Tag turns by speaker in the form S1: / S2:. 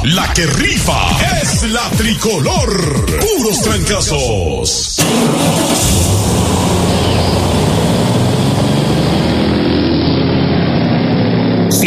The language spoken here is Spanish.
S1: La que rifa es la tricolor. Puros trancazos.